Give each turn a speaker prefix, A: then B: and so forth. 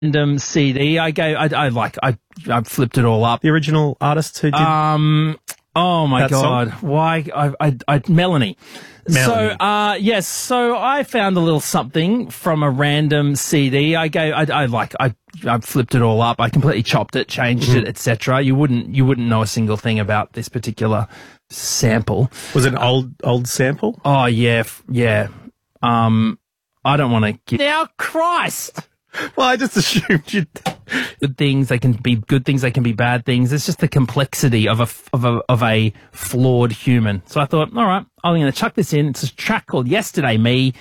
A: random CD. I flipped it all up.
B: The original artist who did
A: Oh my
B: that
A: God!
B: song?
A: Why? Melanie.
B: Melanie.
A: So yes. So I found a little something from a random CD. I flipped it all up. I completely chopped it, changed it, etc. You wouldn't know a single thing about this particular sample.
B: Was it an old sample?
A: Oh yeah, yeah. I don't want to give now. Christ.
B: Well, I just assumed you'd.
A: Good things, they can be good things, they can be bad things. It's just the complexity of a flawed human. So I thought, all right, I'm going to chuck this in. It's a track called Yesterday Me